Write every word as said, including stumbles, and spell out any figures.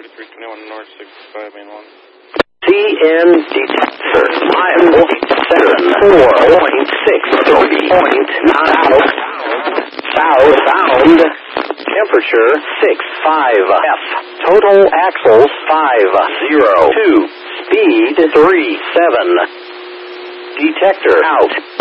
thirty-three twenty-one North sixty-five main one. C N detector, mile seven four point six three point nine. South sound, temperature six five F. Total axles five zero two. Speed three seven. Detector out.